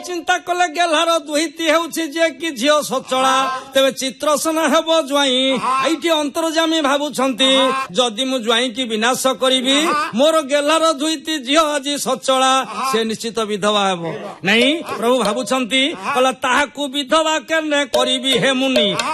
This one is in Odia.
ଚିନ୍ତା କଲେ ଗେହ୍ଲାର ଦୁହିତି ହେଉଛି ଯେ କି ଝିଅ ସଚଳା ତେବେ ଚିତ୍ରସେନା ହେବ ଜ୍ୱାଇଁ। ଏଇଠି ଅନ୍ତର୍ଯାମୀ ଭାବୁଛନ୍ତି ଯଦି ମୁଁ ଜ୍ୱାଇଁକି ବିନାଶ କରିବି ମୋର ଗେହ୍ଲାର ଦୁଇଟି ଝିଅ ଆଜି ସଚଳା ସେ ନିଶ୍ଚିତ ବିଧବା ହେବ। ନାଇଁ ପ୍ରଭୁ ଭାବୁଛନ୍ତି କହିଲା ତାହାକୁ ବିଧବା କେନେ କରିବି ହେ ମୁନି